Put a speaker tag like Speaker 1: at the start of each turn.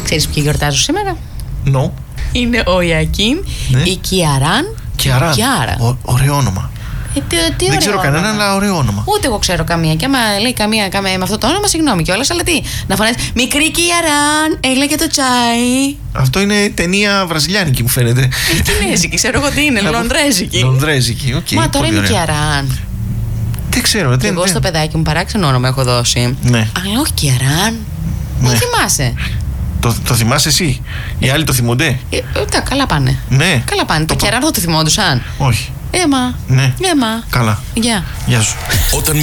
Speaker 1: Ξέρεις ποιοι γιορτάζουν σήμερα?
Speaker 2: No.
Speaker 1: Είναι ο Ιακίν,
Speaker 2: Ναι.
Speaker 1: η Κιαράν.
Speaker 2: Κιαράν. Ωραίο όνομα.
Speaker 1: Τι
Speaker 2: Δεν ξέρω κανέναν, αλλά ωραίο όνομα.
Speaker 1: Ούτε εγώ ξέρω καμία. Και άμα λέει καμία με αυτό το όνομα, συγγνώμη κιόλας, αλλά τι. Να φωνάζει μικρή Κιαράν, έλα και το τσάι.
Speaker 2: Αυτό είναι ταινία βραζιλιάνικη, μου φαίνεται.
Speaker 1: Κινέζικη, ξέρω εγώ τι είναι, λονδρέζικη.
Speaker 2: Λονδρέζικη, οκ.
Speaker 1: Μα τώρα είναι Κιαράν.
Speaker 2: Δεν ξέρω.
Speaker 1: Και εγώ στο παιδάκι μου παράξενο όνομα έχω δώσει.
Speaker 2: Ναι.
Speaker 1: Αλλά όχι Κιαράν.
Speaker 2: Ναι.
Speaker 1: Δεν θυμάσαι.
Speaker 2: Το θυμάσαι εσύ? Οι άλλοι το θυμούνται?
Speaker 1: Καλά πάνε.
Speaker 2: Ναι.
Speaker 1: Καλά πάνε. Το Κιαράν θα το θυμόντουσαν.
Speaker 2: Όχι.
Speaker 1: Έμα.
Speaker 2: Ναι.
Speaker 1: Έμα.
Speaker 2: Καλά.
Speaker 1: Γεια.
Speaker 2: Γεια σου.